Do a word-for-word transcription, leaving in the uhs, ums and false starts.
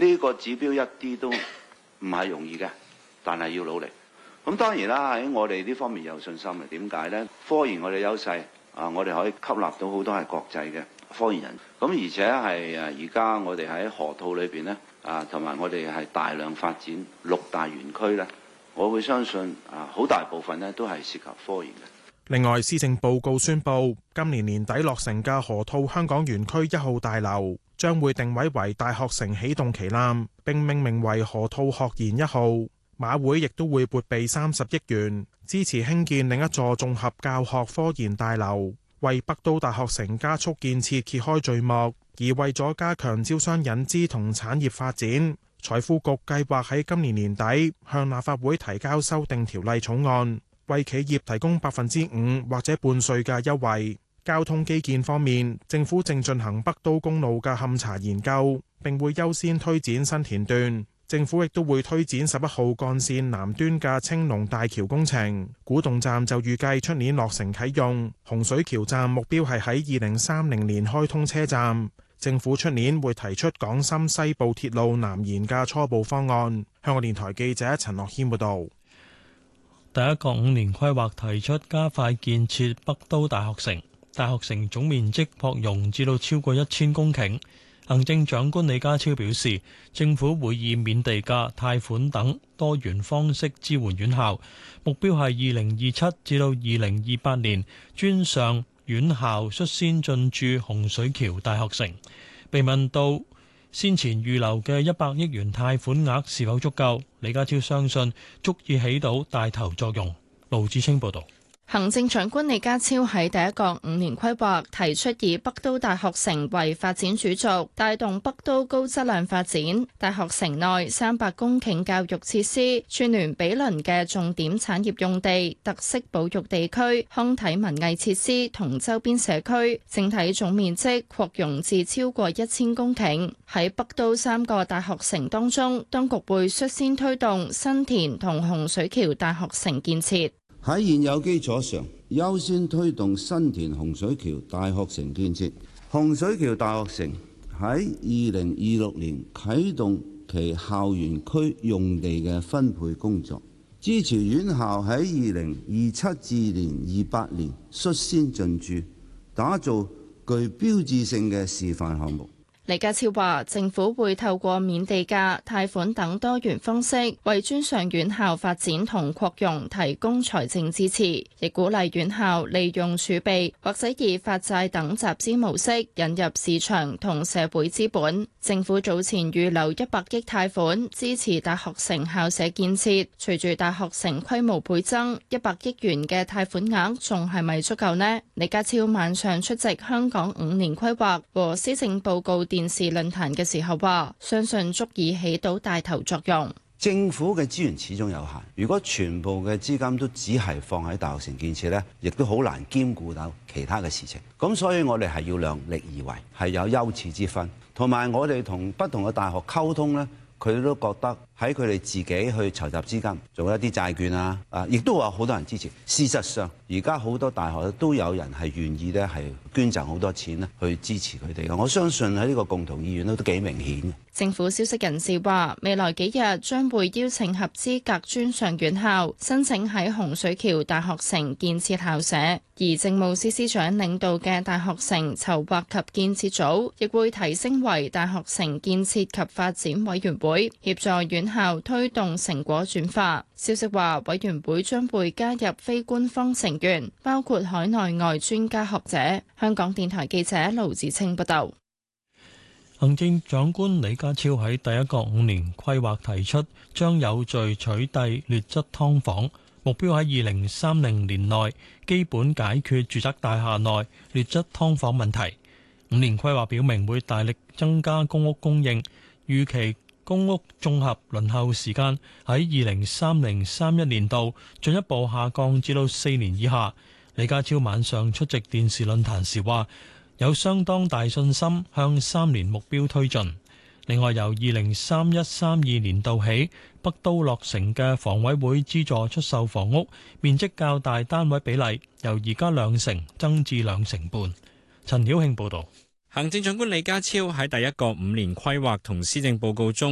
呢個指標一啲都唔係容易嘅，但係要努力。咁當然啦，喺我哋呢方面有信心嘅。點解呢？科研我哋優勢啊，我哋可以吸納到好多係國際嘅科研人。咁而且係誒而家我哋喺河套裏邊呢，啊，同埋我哋係大量發展六大園區呢，我會相信啊，好大部分呢都係涉及科研嘅。 另外，施政報告宣布，今年年底落成嘅河套香港園區一號大樓將會定位為大學城起動旗艦，並命名為河套學研一號。馬會亦都會撥備三十億元，支持興建另一座綜合教學科研大樓，為北都大學城加速建設揭開序幕。而為咗加強招商引資同產業發展，財庫局計劃喺今年年底向立法會提交修訂條例草案，為企業提供百分之五或者半稅嘅優惠。交通基建方面，政府正進行北都公路嘅勘查研究，並會優先推展新田段。政府亦都會推展十一號幹線南端嘅青龍大橋工程，古洞站就預計出年落成啟用，洪水橋站目標係喺二零三零年開通車站。政府出年會提出港深西部鐵路南延嘅初步方案。香港電台記者陳樂謙報道。 第一個五年規劃提出加快建設北都大學城，大學城總面積擴容至到超過一千公頃。行政長官李家超表示，政府會以免地價、貸款等多元方式支援院校，目標係二零二七至到二零二八年專上院校率先進駐洪水橋大學城。被問到先前預留嘅一百億元貸款額是否足夠，李家超相信足以起到帶頭作用。盧志清報導。 行政長官李家超喺第一個五年規劃提出以北都大學城為發展主軸，帶動北都高質量發展。大學城內三百公頃教育設施，串聯毗鄰嘅重點產業用地、特色保育地區、康體文藝設施同周邊社區，整體總面積擴容至超過一千公頃。喺北都三個大學城當中，當局會率先推動新田同洪水橋大學城建設。 喺現有基礎上，優先推動新田洪水橋大學城建設。洪水橋大學城喺二零二六年啟動其校園區用地嘅分配工作，支持院校喺二零二七至二零二八年率先進駐，打造具標誌性嘅示範項目。 李家超話，政府會透過免地價、貸款等多元方式，為專上院校發展同擴容提供財政支持，亦鼓勵院校利用儲備或者以發債等集資模式引入市場同社會資本。政府早前預留一百億貸款支持大學城校舍建設，隨住大學城規模倍增，一百億元嘅貸款額仲係咪足夠呢？李家超晚上出席香港五年規劃和施政報告電視論壇嘅時候話，相信足以起到帶頭作用。 政府嘅資源始終有限，如果全部嘅資金都只係放喺大學城建設呢，亦都好難兼顧到其他嘅事情。咁所以我哋係要量力而為，係有優次之分。同埋我哋同不同嘅大學溝通呢，佢哋都覺得喺佢哋自己去籌集資金，做一啲債券啊，啊，亦都有好多人支持。事實上，而家好多大學都有人係願意咧，係捐贈好多錢咧，去支持佢哋嘅。我相信喺呢個共同意願都都幾明顯。 政府消息人士話，未來幾日將會邀請合資格專上院校申請喺洪水橋大學城建設校舍，而政務司司長領導嘅大學城籌劃及建設組亦會提升為大學城建設及發展委員會，協助院校推動成果轉化。消息話，委員會將會加入非官方成員，包括海內外專家學者。香港電台記者盧子清報道。 行政長官李家超喺第一個五年規劃提出，將有序取締劣質劏房，目標喺二零三零年內基本解決住宅大廈內劣質劏房問題。五年規劃表明會大力增加公屋供應，預期公屋綜合輪候時間喺二零三零三一年度進一步下降至到四年以下。李家超晚上出席電視論壇時話，有相當大信心向三年目標推進。另外，由二零三一三二年度起，北都落成嘅房委會資助出售房屋面積較大單位比例，由而家兩成增至兩成半。陳曉慶報導。 行政長官李家超喺第一個五年規劃同施政報告中